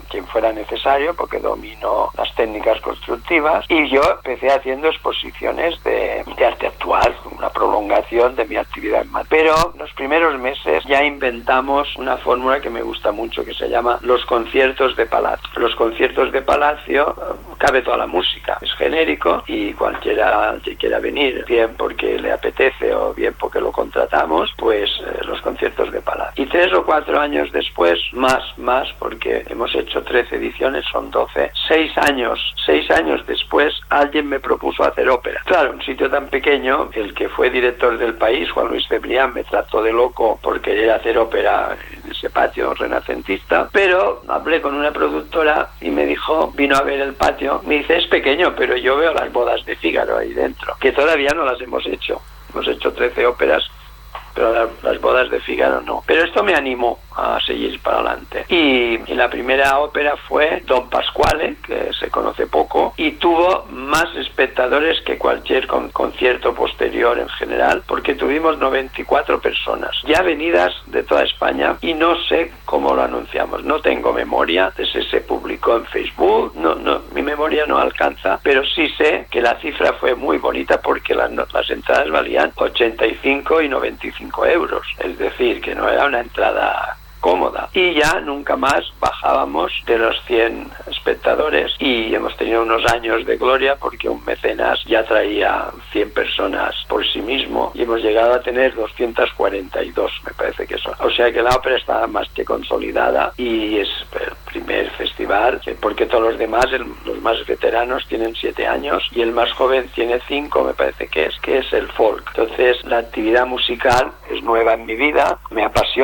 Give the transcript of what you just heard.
quien fuera necesario, porque domino las técnicas constructivas, y yo empecé haciendo exposiciones de arte actual, una prolongación de mi actividad en Madrid. Pero los primeros meses ya inventamos una fórmula que me gusta mucho, que se llama los conciertos de palacio. Los conciertos de palacio cabe toda la música, es genérico, y cualquiera que quiera venir, bien porque le apetece o bien porque lo contratamos, pues los conciertos de palacio. Y 3 o 4 años después, más, porque hemos hecho 13 ediciones, son 12, 6 años después, alguien me propuso hacer ópera. Claro, un sitio tan pequeño, el que fue director del País, Juan Luis Cebrián, me trató de loco por querer hacer ópera en ese patio renacentista, pero hablé con una productora y me dijo, vino a ver el patio, me dice, es pequeño, pero yo veo las bodas de Fígaro ahí dentro, que todavía no las hemos hecho 13 óperas, pero las bodas de Fígaro no. Pero esto me animó a seguir para adelante. Y la primera ópera fue Don Pasquale, que se conoce poco, y tuvo más espectadores que cualquier concierto posterior en general, porque tuvimos 94 personas, ya venidas de toda España, y no sé cómo lo anunciamos. No tengo memoria, se publicó en Facebook, no, mi memoria no alcanza, pero sí sé que la cifra fue muy bonita porque las entradas valían 85 y 95 euros, es decir, que no era una entrada cómoda, y ya nunca más bajábamos de los 100 espectadores, y hemos tenido unos años de gloria porque un mecenas ya traía 100 personas por sí mismo, y hemos llegado a tener 242, me parece que son. O sea que la ópera está más que consolidada, y es el primer festival, porque todos los demás, los más veteranos tienen 7 años y el más joven tiene 5, me parece que es el folk. Entonces la actividad musical es nueva en mi vida, me apasiona.